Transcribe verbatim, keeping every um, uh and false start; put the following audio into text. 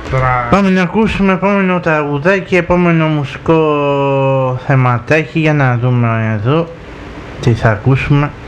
Τώρα... Πάμε να ακούσουμε επόμενο τραγουδάκι, επόμενο μουσικό θεματάκι για να δούμε εδώ τι θα ακούσουμε.